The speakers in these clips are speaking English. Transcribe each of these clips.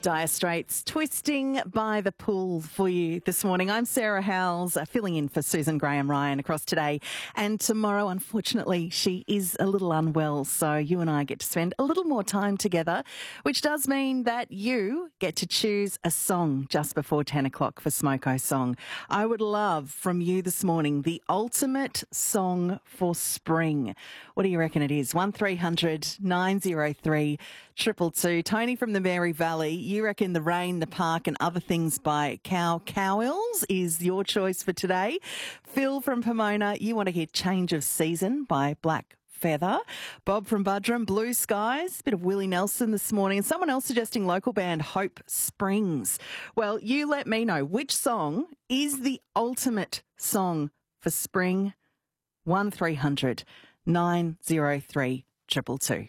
Dire Straits, Twisting by the Pool for you this morning. I'm Sarah Howells, filling in for Susan Graham-Ryan across today. And tomorrow, unfortunately, she is a little unwell, so you and I get to spend a little more time together, which does mean that you get to choose a song just before 10 o'clock for Smoko Song. I would love from you this morning the ultimate song for spring. What do you reckon it is? 1300 903 222. Tony from the Mary Valley, you reckon The Rain, The Park and Other Things by Cowells is your choice for today. Phil from Pomona, you want to hear Change of Season by Black Feather. Bob from Budrum, Blue Skies, bit of Willie Nelson this morning, and someone else suggesting local band Hope Springs. Well, you let me know which song is the ultimate song for spring. 1300 903 222.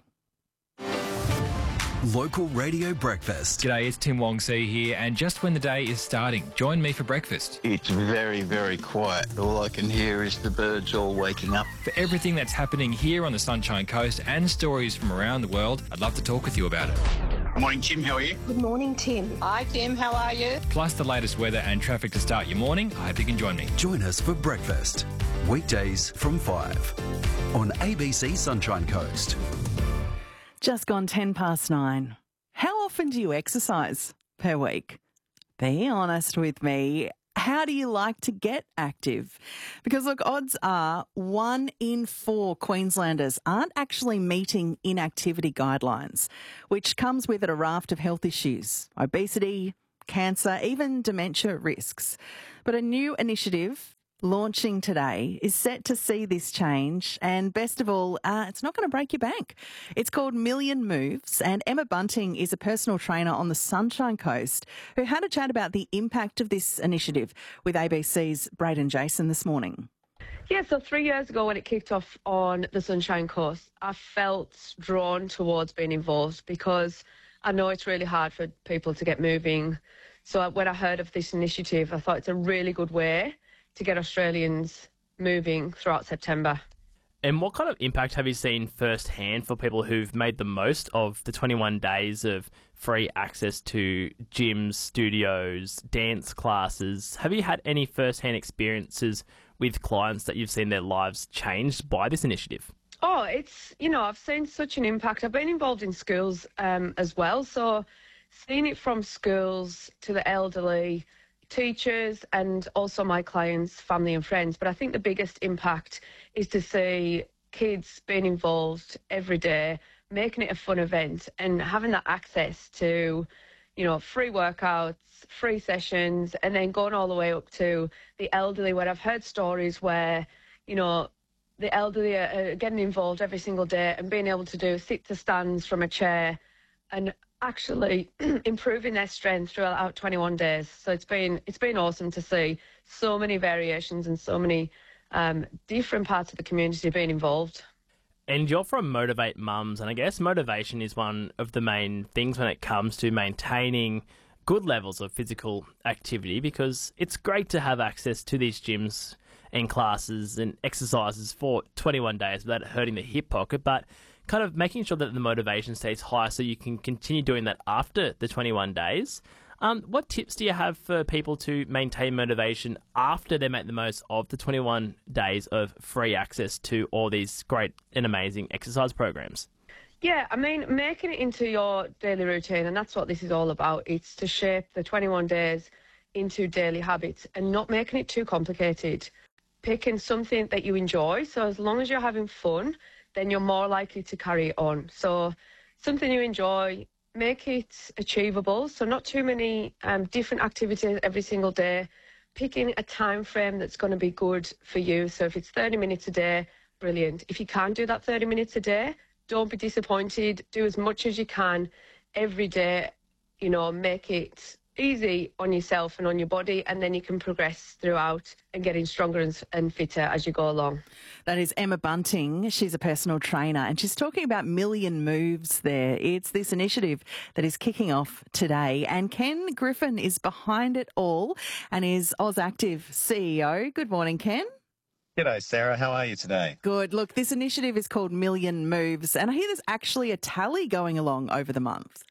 Local Radio Breakfast. G'day, it's Tim Wong See here, and just when the day is starting, join me for breakfast. It's very, very quiet. All I can hear is the birds all waking up. For everything that's happening here on the Sunshine Coast and stories from around the world, I'd love to talk with you about it. Morning, Tim. How are you? Good morning, Tim. Hi, Tim. How are you? Plus the latest weather and traffic to start your morning. I hope you can join me. Join us for breakfast. Weekdays from 5 on ABC Sunshine Coast. Just gone 10 past 9. How often do you exercise per week? Be honest with me. How do you like to get active? Because look, odds are 1 in 4 Queenslanders aren't actually meeting inactivity guidelines, which comes with it a raft of health issues, obesity, cancer, even dementia risks. But a new initiative launching today is set to see this change, and best of all, it's not going to break your bank. It's called Million Moves, and Emma Bunting is a personal trainer on the Sunshine Coast who had a chat about the impact of this initiative with ABC's Braden Jason this morning. Yeah, so 3 years ago when it kicked off on the Sunshine Coast, I felt drawn towards being involved because I know it's really hard for people to get moving. So when I heard of this initiative, I thought it's a really good way to get Australians moving throughout September. And what kind of impact have you seen firsthand for people who've made the most of the 21 days of free access to gyms, studios, dance classes? Have you had any firsthand experiences with clients that you've seen their lives changed by this initiative? Oh, I've seen such an impact. I've been involved in schools as well. So seeing it from schools to the elderly, teachers and also my clients, family and friends. But I think the biggest impact is to see kids being involved every day, making it a fun event and having that access to, free workouts, free sessions, and then going all the way up to the elderly, where I've heard stories where, the elderly are getting involved every single day and being able to do sit to stands from a chair and actually improving their strength throughout 21 days. So it's been awesome to see so many variations and so many different parts of the community being involved. And you're from Motivate Mums, and I guess motivation is one of the main things when it comes to maintaining good levels of physical activity, because it's great to have access to these gyms and classes and exercises for 21 days without hurting the hip pocket, but kind of making sure that the motivation stays high so you can continue doing that after the 21 days. What tips do you have for people to maintain motivation after they make the most of the 21 days of free access to all these great and amazing exercise programs? Yeah, making it into your daily routine, and that's what this is all about. It's to shape the 21 days into daily habits and not making it too complicated. Picking something that you enjoy, so as long as you're having fun, then you're more likely to carry it on. So something you enjoy, make it achievable. So not too many different activities every single day. Picking a time frame that's going to be good for you. So if it's 30 minutes a day, brilliant. If you can't do that 30 minutes a day, don't be disappointed. Do as much as you can every day. Make it easy on yourself and on your body, and then you can progress throughout and getting stronger and fitter as you go along. That is Emma Bunting. She's a personal trainer and she's talking about Million Moves there. It's this initiative that is kicking off today, and Ken Griffin is behind it all and is AusActive CEO. Good morning, Ken. G'day, Sarah. How are you today? Good. Look, this initiative is called Million Moves, and I hear there's actually a tally going along over the month.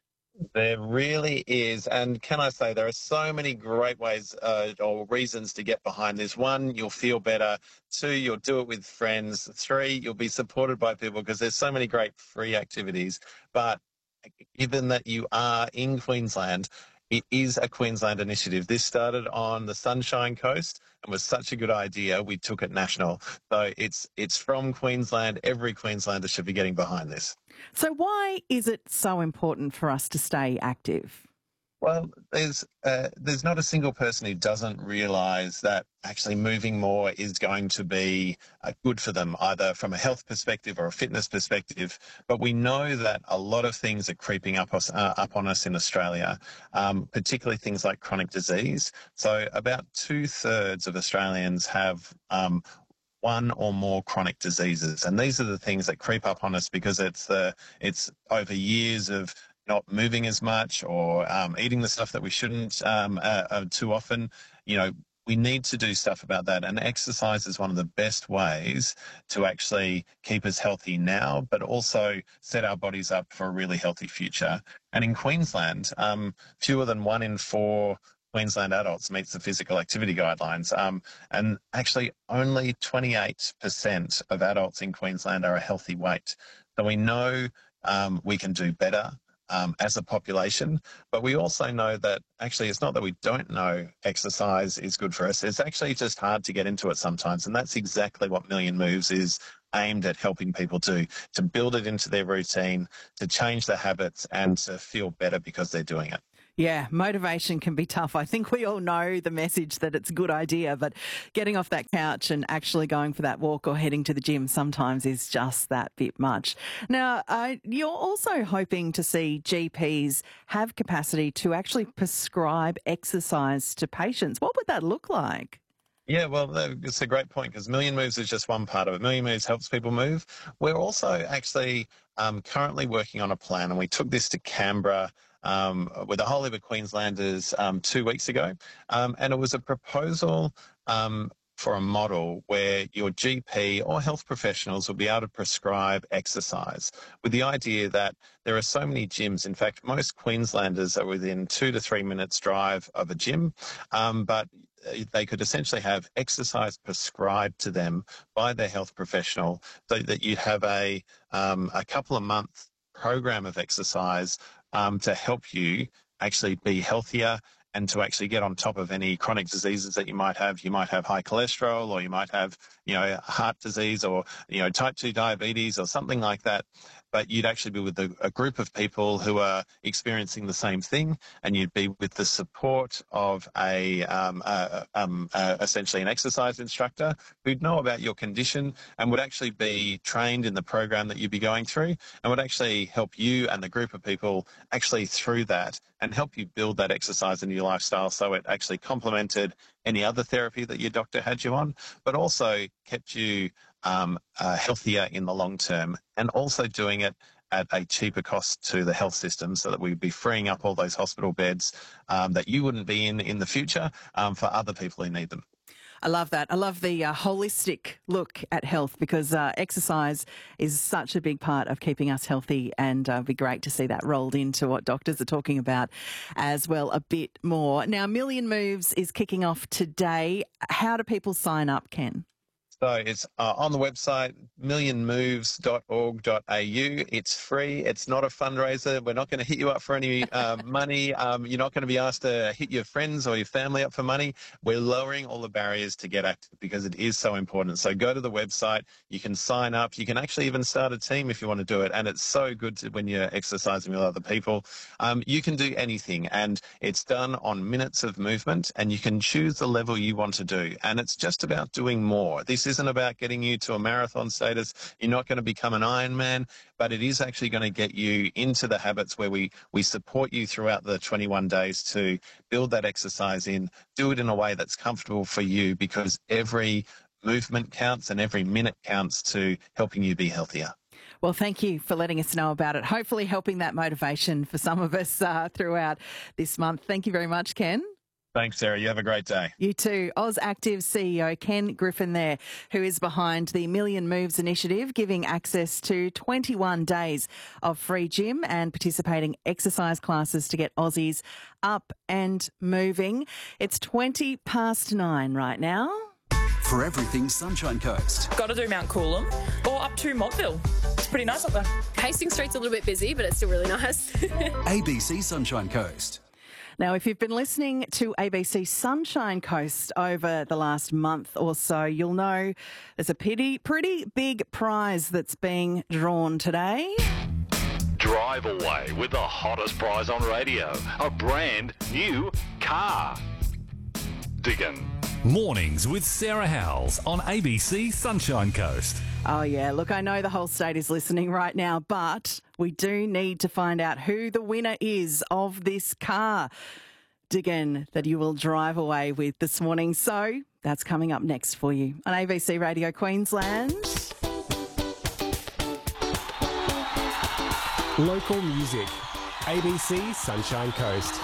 There really is. And can I say, there are so many great ways or reasons to get behind this. One, you'll feel better. Two, you'll do it with friends. Three, you'll be supported by people because there's so many great free activities. But given that you are in Queensland, it is a Queensland initiative. This started on the Sunshine Coast and was such a good idea, we took it national. So it's from Queensland. Every Queenslander should be getting behind this. So why is it so important for us to stay active? Well, there's not a single person who doesn't realise that actually moving more is going to be good for them, either from a health perspective or a fitness perspective. But we know that a lot of things are creeping up on us in Australia, particularly things like chronic disease. So about 2/3 of Australians have one or more chronic diseases, and these are the things that creep up on us because it's over years of not moving as much or eating the stuff that we shouldn't too often. You know, we need to do stuff about that, and exercise is one of the best ways to actually keep us healthy now, but also set our bodies up for a really healthy future. And in Queensland, fewer than 1 in 4 Queensland adults meets the physical activity guidelines, and actually only 28% of adults in Queensland are a healthy weight. So we know we can do better as a population, but we also know that actually it's not that we don't know exercise is good for us, it's actually just hard to get into it sometimes, and that's exactly what Million Moves is aimed at helping people do, to build it into their routine, to change their habits and to feel better because they're doing it. Yeah, motivation can be tough. I think we all know the message that it's a good idea, but getting off that couch and actually going for that walk or heading to the gym sometimes is just that bit much. Now, you're also hoping to see GPs have capacity to actually prescribe exercise to patients. What would that look like? Yeah, well, it's a great point because Million Moves is just one part of it. Million Moves helps people move. We're also actually currently working on a plan, and we took this to Canberra with a whole heap of Queenslanders 2 weeks ago. And it was a proposal for a model where your GP or health professionals will be able to prescribe exercise, with the idea that there are so many gyms. In fact, most Queenslanders are within 2 to 3 minutes drive of a gym, but they could essentially have exercise prescribed to them by their health professional, so that you'd have a couple of month program of exercise to help you actually be healthier and to actually get on top of any chronic diseases that you might have. You might have high cholesterol, or you might have, heart disease, or, type 2 diabetes or something like that. But you'd actually be with a group of people who are experiencing the same thing, and you'd be with the support of essentially an exercise instructor who'd know about your condition and would actually be trained in the program that you'd be going through, and would actually help you and the group of people actually through that and help you build that exercise into your lifestyle, so it actually complemented any other therapy that your doctor had you on, but also kept you healthier in the long term, and also doing it at a cheaper cost to the health system, so that we'd be freeing up all those hospital beds that you wouldn't be in the future for other people who need them. I love that. I love the holistic look at health, because exercise is such a big part of keeping us healthy, and it'd be great to see that rolled into what doctors are talking about as well a bit more. Now, Million Moves is kicking off today. How do people sign up, Ken? So it's on the website, millionmoves.org.au. It's free. It's not a fundraiser. We're not going to hit you up for any money. You're not going to be asked to hit your friends or your family up for money. We're lowering all the barriers to get active because it is so important. So go to the website. You can sign up. You can actually even start a team if you want to do it. And it's so good when you're exercising with other people. You can do anything, and it's done on minutes of movement, and you can choose the level you want to do. And it's just about doing more. This isn't about getting you to a marathon status. You're not going to become an Ironman, but it is actually going to get you into the habits where we support you throughout the 21 days to build that exercise in, do it in a way that's comfortable for you, because every movement counts and every minute counts to helping you be healthier. Well, thank you for letting us know about it. Hopefully helping that motivation for some of us throughout this month. Thank you very much, Ken. Thanks, Sarah. You have a great day. You too. Oz Active CEO Ken Griffin there, who is behind the Million Moves initiative, giving access to 21 days of free gym and participating exercise classes to get Aussies up and moving. It's 9:20 right now. For everything Sunshine Coast. Got to do Mount Coolum or up to Montville. It's pretty nice up there. Hastings Street's a little bit busy, but it's still really nice. ABC Sunshine Coast. Now, if you've been listening to ABC Sunshine Coast over the last month or so, you'll know there's a pretty big prize that's being drawn today. Drive away with the hottest prize on radio, a brand new car. Diggin'. Mornings with Sarah Howells on ABC Sunshine Coast. Oh, yeah. Look, I know the whole state is listening right now, but we do need to find out who the winner is of this car, Diggin', that you will drive away with this morning. So that's coming up next for you on ABC Radio Queensland. Local music. ABC Sunshine Coast.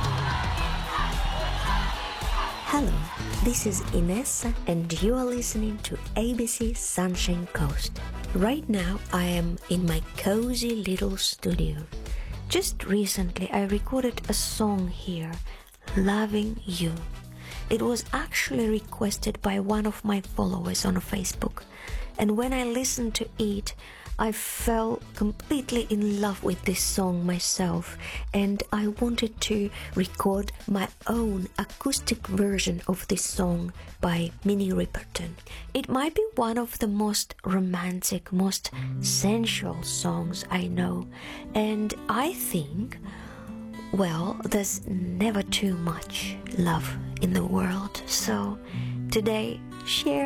Hello, this is Ines and you are listening to ABC Sunshine Coast. Right now I am in my cozy little studio. Just recently I recorded a song here, Loving You. It was actually requested by one of my followers on Facebook, and when I listened to it, I fell completely in love with this song myself, and I wanted to record my own acoustic version of this song by Minnie Riperton. It might be one of the most romantic, most sensual songs I know, and I think, well, there's never too much love in the world, so today share